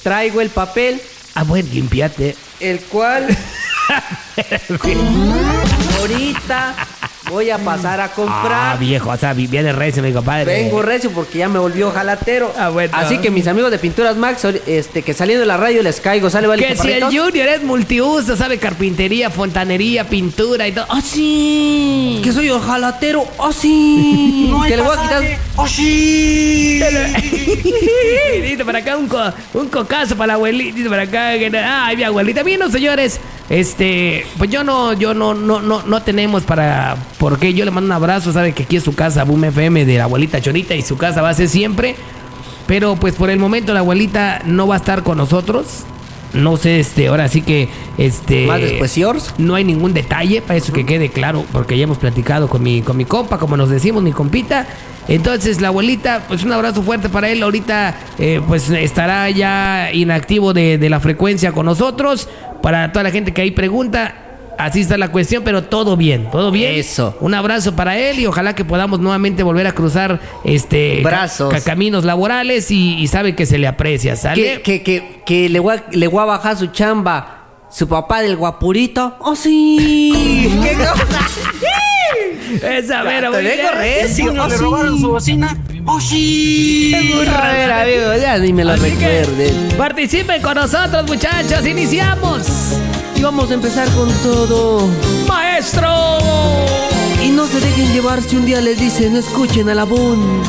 traigo el papel, Bueno, limpiate. el cual ahorita voy a pasar a comprar. Viejo, o sea, viene recio, mi compadre. Vengo recio porque ya me volvió jalatero. Bueno. Así que mis amigos de Pinturas Max, que saliendo de la radio les caigo, ¿sale, vale? Que si el Junior es multiuso, sabe carpintería, fontanería, pintura y todo. ¡Oh, sí! Que soy el jalatero, ¡oh, sí! No hay Que le voy a pasaje. quitar. ¡Oh, sí! Dice para acá un cocazo para la abuelita. Dice para acá. Ay, mi abuelita. Bien, no, señores. Pues yo no tenemos para. Porque yo le mando un abrazo. Sabe que aquí es su casa, Boom FM, de la abuelita Chonita, y su casa va a ser siempre. Pero pues por el momento la abuelita no va a estar con nosotros. No sé, ahora sí que, Más después, yours. no hay ningún detalle, para eso que quede claro, porque ya hemos platicado con mi compa, como nos decimos, mi compita. Entonces, la abuelita, pues un abrazo fuerte para él. Ahorita, pues estará ya inactivo de la frecuencia con nosotros. Para toda la gente que ahí pregunta, así está la cuestión, pero todo bien, todo bien. Eso. Un abrazo para él y ojalá que podamos nuevamente volver a cruzar Brazos. caminos laborales y sabe que se le aprecia, ¿sale? Que le voy a bajar su chamba. Su papá del guapurito. ¡Oh, sí! ¿Qué cosa? Esa vera, Te vengo recio. Junior ¡Oh, le sí! robaron su bocina. ¡Oh, sí! A ver, amigo, ya ni me lo Así que recuerden. participen con nosotros, muchachos. Iniciamos. Y vamos a empezar con todo. ¡Maestro! Y no se dejen llevar si un día les dicen, escuchen a la Boom.